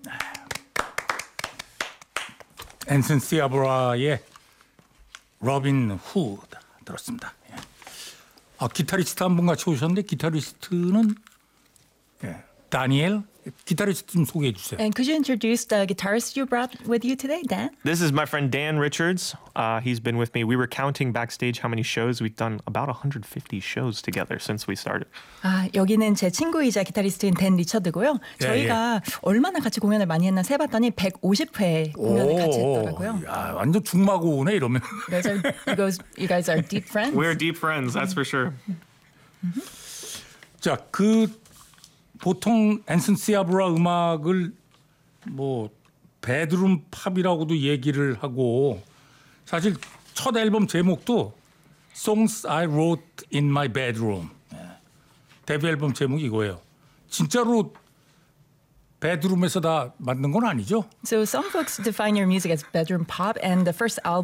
앤슨 시아브라의 로빈 후드 들었습니다. 예. 기타리스트 한 분 같이 오셨는데 기타리스트는 다니엘 기타리스트 좀 소개해 주세요. And could you introduce the guitarist you brought with you today, Dan? This is my friend Dan Richards. He's been with me. We were counting backstage how many shows. We've done about 150 shows together since we started. 여기는 제 친구이자 기타리스트인 댄 리처드고요. 저희가 얼마나 같이 공연을 많이 했나 세봤더니 150회 공연을 같이 했더라고요. 야, 완전 중마고우네 이러면. You guys are deep friends? We're deep friends, that's for sure. 자, 보통 앤슨 시아브라 음악을 뭐 베드룸 팝이라고도 얘기를 하고 사실 첫 앨범 제목도 Songs I Wrote in My Bedroom. 데뷔 앨범 제목이 이거예요. 진짜로 베드룸에서 다 만든 건 아니죠? So some folks define your music as bedroom pop, and the first album